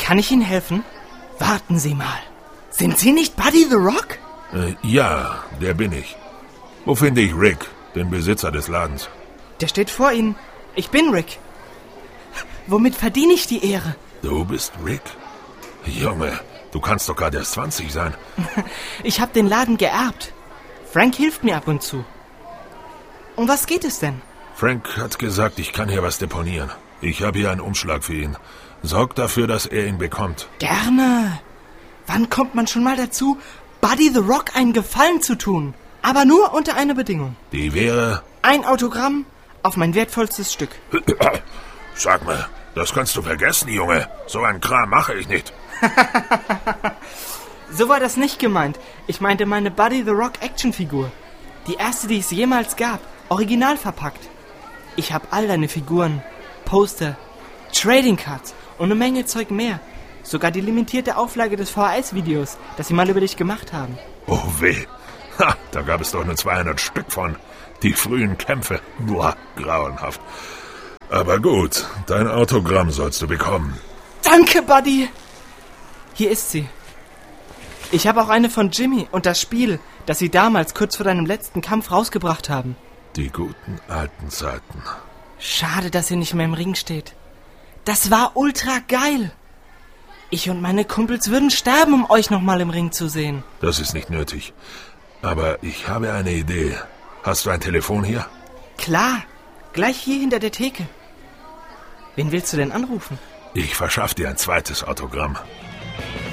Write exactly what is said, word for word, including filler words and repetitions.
Kann ich Ihnen helfen? Warten Sie mal. Sind Sie nicht Buddy the Rock? Äh, ja, der bin ich. Wo finde ich Rick, den Besitzer des Ladens? Der steht vor Ihnen. Ich bin Rick. Womit verdiene ich die Ehre? Du bist Rick? Junge, du kannst doch gerade erst zwanzig sein. Ich habe den Laden geerbt. Frank hilft mir ab und zu. Um was geht es denn? Frank hat gesagt, ich kann hier was deponieren. Ich habe hier einen Umschlag für ihn. Sorg dafür, dass er ihn bekommt. Gerne. Wann kommt man schon mal dazu, Buddy the Rock einen Gefallen zu tun? Aber nur unter einer Bedingung. Die wäre... Ein Autogramm auf mein wertvollstes Stück. Sag mal, das kannst du vergessen, Junge. So einen Kram mache ich nicht. So war das nicht gemeint. Ich meinte meine Buddy the Rock Actionfigur. Die erste, die es jemals gab. Original verpackt. Ich habe all deine Figuren, Poster, Trading Cards und eine Menge Zeug mehr. Sogar die limitierte Auflage des V H S-Videos, das sie mal über dich gemacht haben. Oh weh. Ha, da gab es doch nur zweihundert Stück von. Die frühen Kämpfe. Boah, grauenhaft. Aber gut, dein Autogramm sollst du bekommen. Danke, Buddy. Hier ist sie. Ich habe auch eine von Jimmy und das Spiel, das sie damals kurz vor deinem letzten Kampf rausgebracht haben. Die guten alten Zeiten. Schade, dass sie nicht mehr im Ring steht. Das war ultra geil. Ich und meine Kumpels würden sterben, um euch nochmal im Ring zu sehen. Das ist nicht nötig. Aber ich habe eine Idee. Hast du ein Telefon hier? Klar, gleich hier hinter der Theke. Wen willst du denn anrufen? Ich verschaff dir ein zweites Autogramm.